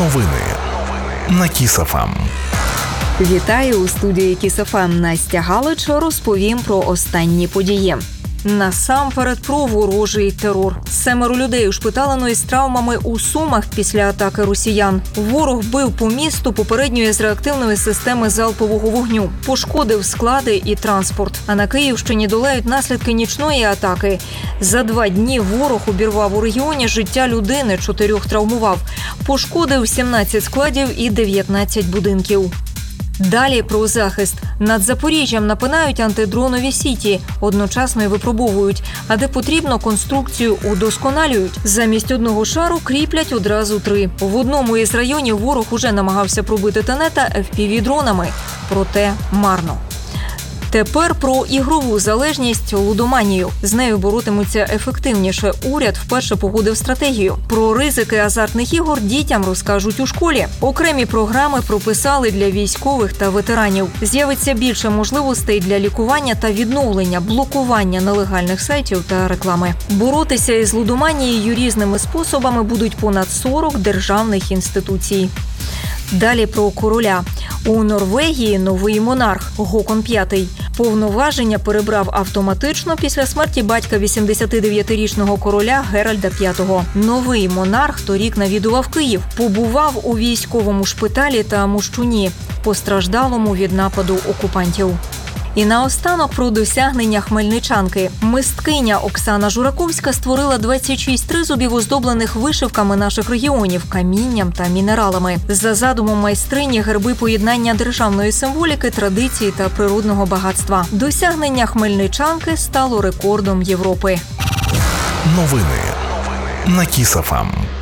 Новини на Kiss FM. Вітаю у студії Kiss FM. Настя Галич. Розповім про останні події. Насамперед про ворожий терор. 7 людей ушпиталено із травмами у Сумах після атаки росіян. Ворог бив по місту попередньої з реактивної системи залпового вогню. Пошкодив склади і транспорт. А на Київщині долають наслідки нічної атаки. За 2 дні ворог обірвав у регіоні життя людини, 4 травмував. Пошкодив 17 складів і 19 будинків. Далі про захист. Над Запоріжжям напинають антидронові сіті, одночасно й випробовують. А де потрібно, конструкцію удосконалюють. Замість одного шару кріплять одразу 3. В одному із районів ворог уже намагався пробити тенета FPV-дронами. Проте марно. Тепер про ігрову залежність – лудоманію. З нею боротимуться ефективніше. Уряд вперше погодив стратегію. Про ризики азартних ігор дітям розкажуть у школі. Окремі програми прописали для військових та ветеранів. З'явиться більше можливостей для лікування та відновлення, блокування нелегальних сайтів та реклами. Боротися із лудоманією різними способами будуть понад 40 державних інституцій. Далі про короля. У Норвегії новий монарх – Гокон V. Повноваження перебрав автоматично після смерті батька 89-річного короля Геральда V. Новий монарх торік навідував Київ. Побував у військовому шпиталі та Мощуні, постраждалому від нападу окупантів. І наостанок про досягнення хмельничанки. Мисткиня Оксана Жураковська створила 26 тризубів, оздоблених вишивками наших регіонів, камінням та мінералами. За задумом майстрині герби поєднання державної символіки, традиції та природного багатства. Досягнення хмельничанки стало рекордом Європи. Новини на Kiss FM.